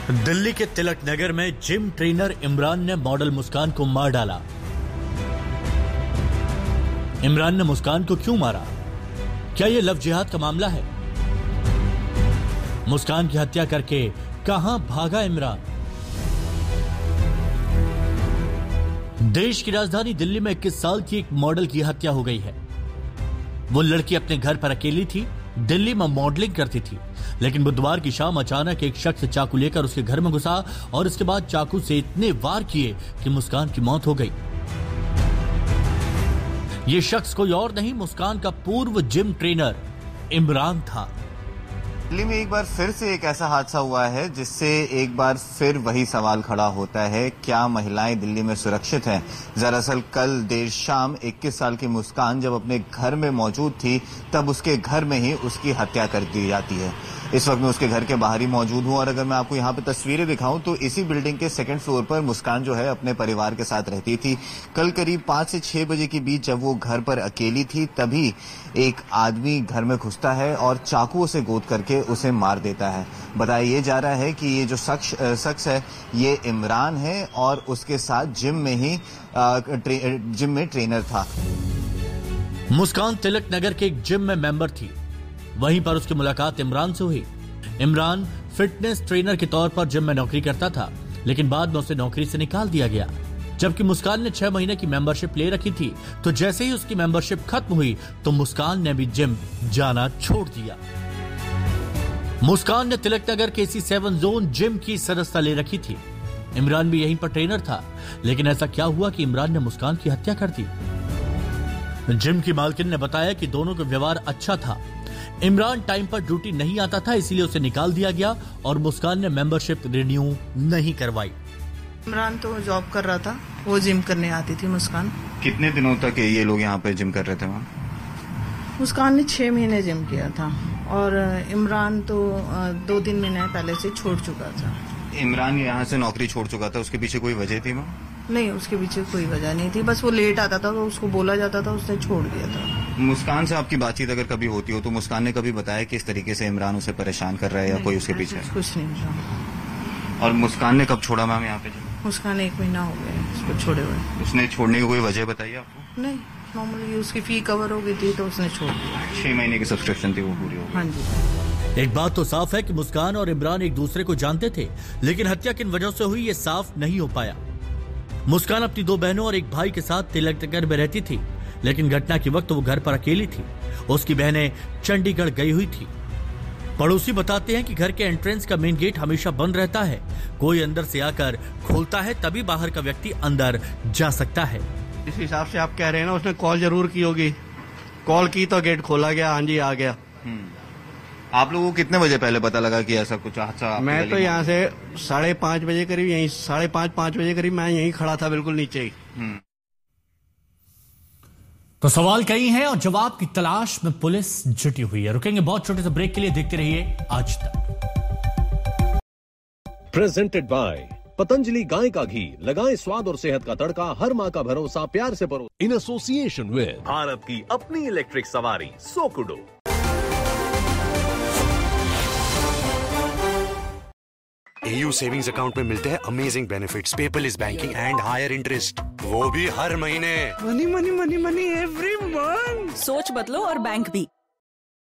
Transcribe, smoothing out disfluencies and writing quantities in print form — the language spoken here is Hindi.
दिल्ली के तिलक नगर में जिम ट्रेनर इमरान ने मॉडल मुस्कान को मार डाला। इमरान ने मुस्कान को क्यों मारा? क्या यह लव जिहाद का मामला है? मुस्कान की हत्या करके कहां भागा इमरान? देश की राजधानी दिल्ली में 21 साल की एक मॉडल की हत्या हो गई है। वो लड़की अपने घर पर अकेली थी, दिल्ली में मॉडलिंग करती थी, लेकिन बुधवार की शाम अचानक एक शख्स चाकू लेकर उसके घर में घुसा और इसके बाद चाकू से इतने वार किए कि मुस्कान की मौत हो गई। यह शख्स कोई और नहीं, मुस्कान का पूर्व जिम ट्रेनर इमरान था। दिल्ली में एक बार फिर से एक ऐसा हादसा हुआ है जिससे एक बार फिर वही सवाल खड़ा होता है, क्या महिलाएं दिल्ली में सुरक्षित हैं? दरअसल कल देर शाम 21 साल की मुस्कान जब अपने घर में मौजूद थी तब उसके घर में ही उसकी हत्या कर दी जाती है। इस वक्त मैं उसके घर के बाहर ही मौजूद हूं और अगर मैं आपको यहाँ पे तस्वीरें दिखाऊं तो इसी बिल्डिंग के 2nd फ्लोर पर मुस्कान जो है अपने परिवार के साथ रहती थी। कल करीब 5 से 6 बजे के बीच जब वो घर पर अकेली थी तभी एक आदमी घर में घुसता है और चाकुओं से गोद करके उसे मार देता है। बताया ये जा रहा है कि ये जो शख्स है ये इमरान है और उसके साथ जिम में ट्रेनर था। मुस्कान तिलक नगर के एक जिम में मेंबर थी, वहीं पर उसकी मुलाकात इमरान से हुई। इमरान फिटनेस ट्रेनर के तौर पर जिम में नौकरी करता था, लेकिन बाद में उसे नौकरी से निकाल दिया गया। जबकि मुस्कान ने 6 महीने की मेंबरशिप ले रखी थी, तो जैसे ही उसकी मेंबरशिप खत्म हुई तो मुस्कान ने भी जिम जाना छोड़ दिया। मुस्कान ने तिलक नगर के इसी 7 जोन जिम की सदस्यता ले रखी थी। इमरान भी यहीं पर ट्रेनर था, लेकिन ऐसा क्या हुआ कि इमरान ने मुस्कान की हत्या कर दी? जिम की मालकिन ने बताया कि दोनों का व्यवहार अच्छा था। इमरान टाइम पर ड्यूटी नहीं आता था, इसीलिए उसे निकाल दिया गया और मुस्कान ने मेंबरशिप रिन्यू नहीं करवाई। इमरान तो जॉब कर रहा था, वो जिम करने आती थी मुस्कान। कितने दिनों तक ये लोग यहाँ पे जिम कर रहे थे? वहाँ मुस्कान ने 6 महीने जिम किया था और इमरान तो 2-3 महीने पहले से छोड़ चुका था। इमरान यहाँ से नौकरी छोड़ चुका था, उसके पीछे कोई वजह थी? वहाँ नहीं, उसके पीछे कोई वजह नहीं थी, बस वो लेट आता था तो उसको बोला जाता था, उसने छोड़ दिया था। मुस्कान से आपकी बातचीत अगर कभी होती हो तो मुस्कान ने कभी बताया कि इस तरीके से इमरान उसे परेशान कर रहा है या कोई उसके पीछे? कुछ नहीं था। और मुस्कान ने कब छोड़ा मैम यहाँ पे? मुस्कान 1 महीना हो गया उसको छोड़े हुए। उसने छोड़ने की कोई वजह बताई आपको? नहीं, नॉर्मली उसकी फी कवर हो गई थी तो उसने छोड़ दिया। 6 महीने की सब्सक्रिप्शन थी वो पूरी हो गई। हाँ जी। एक बात तो साफ है कि मुस्कान और इमरान एक दूसरे को जानते थे, लेकिन हत्या किन वजहों से हुई ये साफ नहीं हो पाया। मुस्कान अपनी 2 बहनों और एक भाई के साथ तिलक नगर में रहती थी, लेकिन घटना के वक्त वो घर पर अकेली थी। उसकी बहनें चंडीगढ़ गई हुई थी। पड़ोसी बताते हैं कि घर के एंट्रेंस का मेन गेट हमेशा बंद रहता है, कोई अंदर से आकर खोलता है तभी बाहर का व्यक्ति अंदर जा सकता है। इस हिसाब से आप कह रहे हैं ना, उसने कॉल जरूर की होगी। कॉल की तो गेट खोला गया, हाँ जी आ गया। आप लोगों को कितने बजे पहले पता लगा कि ऐसा कुछ हादसा? मैं तो यहाँ से 5:30 बजे करीब, यहीं 5:30 बजे करीब मैं यहीं खड़ा था, बिल्कुल नीचे ही। तो सवाल कई हैं और जवाब की तलाश में पुलिस जुटी हुई है। रुकेंगे बहुत छोटे से ब्रेक के लिए, देखते रहिए आज तक। प्रेजेंटेड बाय पतंजलि गाय का घी, लगाएं स्वाद और सेहत का तड़का, हर माँ का भरोसा प्यार से परो। इन एसोसिएशन विद भारत की अपनी इलेक्ट्रिक सवारी सोकुडो। AU सेविंग्स अकाउंट में मिलते हैं amazing benefits, paperless banking and higher interest, वो भी हर महीने। Money money money money every month. सोच बदलो और बैंक भी।